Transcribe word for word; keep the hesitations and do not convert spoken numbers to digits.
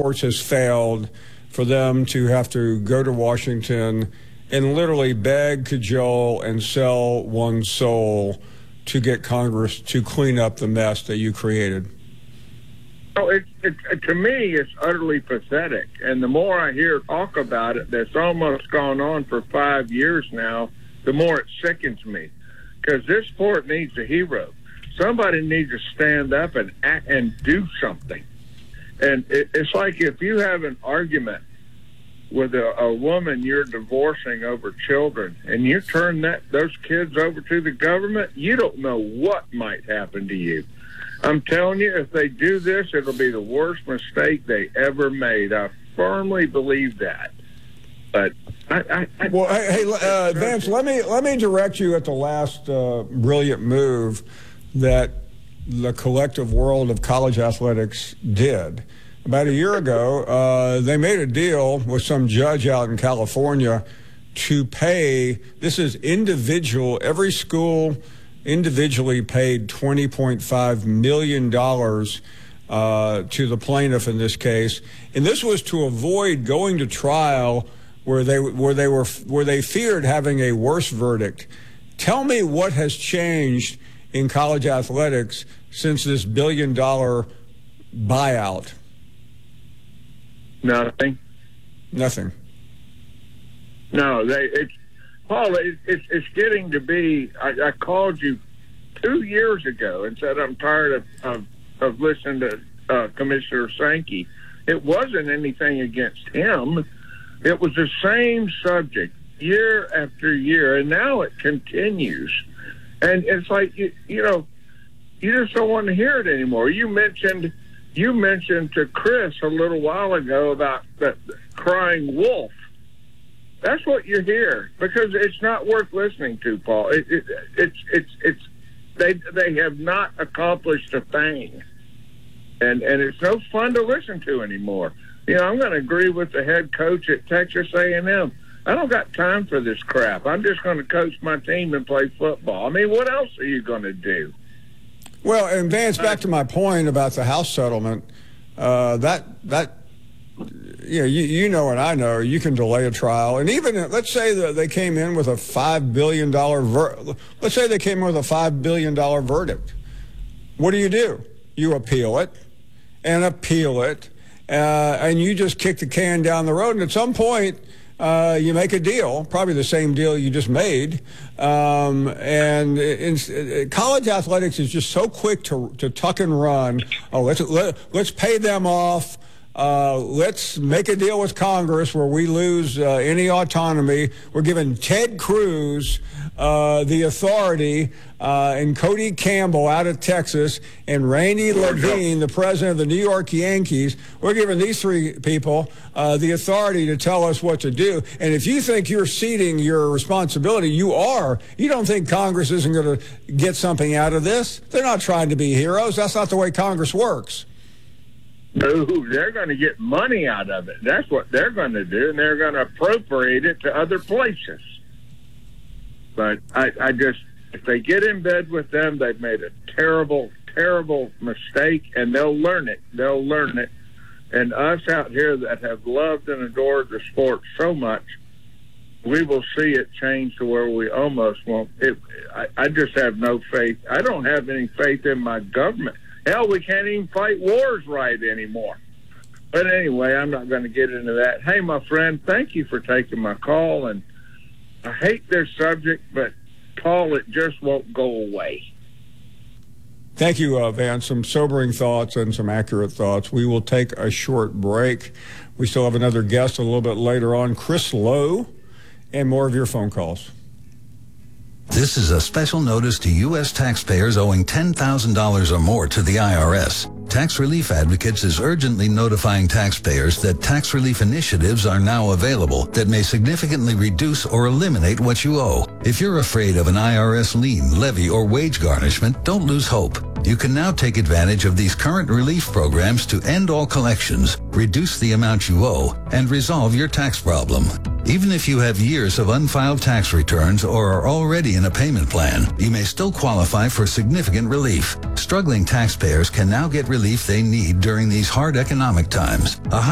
courts has failed for them to have to go to Washington and literally beg, cajole, and sell one's soul to get Congress to clean up the mess that you created? Oh, it, it, to me, it's utterly pathetic. And the more I hear talk about it, that's almost gone on for five years now, the more it sickens me. Because this sport needs a hero. Somebody needs to stand up and act and do something. And it, it's like if you have an argument with a, a woman you're divorcing over children, and you turn that those kids over to the government, you don't know what might happen to you. I'm telling you, if they do this, it'll be the worst mistake they ever made. I firmly believe that. But I, I, I well, hey, uh, Vance, let me let me direct you at the last uh, brilliant move that the collective world of college athletics did. About a year ago, uh, they made a deal with some judge out in California to pay. This is individual. Every school individually paid twenty point five million dollars uh, to the plaintiff in this case, and this was to avoid going to trial where they where they were where they feared having a worse verdict. Tell me what has changed in college athletics since this billion dollar buyout. Nothing. Nothing. No, they. It's Paul. It, it's it's getting to be. I, I called you two years ago and said I'm tired of of, of listening to uh, Commissioner Sankey. It wasn't anything against him. It was the same subject year after year, and now it continues. And it's like you, you know, you just don't want to hear it anymore. You mentioned. You mentioned to Chris a little while ago about the crying wolf. That's what you hear because it's not worth listening to, Paul. It, it, it's it's it's they they have not accomplished a thing, and and it's no fun to listen to anymore. You know, I'm going to agree with the head coach at Texas A and M. I don't got time for this crap. I'm just going to coach my team and play football. I mean, what else are you going to do? Well, and Vance, back to my point about the House settlement, uh, that, that you know, you, you know and I know, you can delay a trial. And even, let's say that they came in with a five billion dollars, ver- let's say they came in with a five billion dollars verdict. What do you do? You appeal it and appeal it, uh, and you just kick the can down the road. And at some point, Uh, you make a deal, probably the same deal you just made. Um, and in, in, college athletics is just so quick to to tuck and run. Oh, let's let, let's pay them off. Uh, let's make a deal with Congress where we lose uh, any autonomy. We're giving Ted Cruz uh, the authority, uh, and Cody Campbell out of Texas, and Randy Levine, the president of the New York Yankees. We're giving these three people uh, the authority to tell us what to do. And if you think you're ceding your responsibility, you are. You don't think Congress isn't going to get something out of this? They're not trying to be heroes. That's not the way Congress works. No, they're going to get money out of it. That's what they're going to do, and they're going to appropriate it to other places. But I, I just, if they get in bed with them, they've made a terrible, terrible mistake, and they'll learn it. They'll learn it. And us out here that have loved and adored the sport so much, we will see it change to where we almost won't. It, I, I just have no faith. I don't have any faith in my government. Hell, we can't even fight wars right anymore. But anyway, I'm not going to get into that. Hey, my friend, thank you for taking my call. And I hate this subject, but, Paul, it just won't go away. Thank you, uh, Vance. Some sobering thoughts and some accurate thoughts. We will take a short break. We still have another guest a little bit later on, Chris Lowe, and more of your phone calls. This is a special notice to U S taxpayers owing ten thousand dollars or more to the I R S. Tax Relief Advocates is urgently notifying taxpayers that tax relief initiatives are now available that may significantly reduce or eliminate what you owe. If you're afraid of an I R S lien, levy, or wage garnishment, don't lose hope. You can now take advantage of these current relief programs to end all collections, reduce the amount you owe, and resolve your tax problem. Even if you have years of unfiled tax returns or are already in a payment plan, you may still qualify for significant relief. Struggling taxpayers can now get relief they need during these hard economic times. A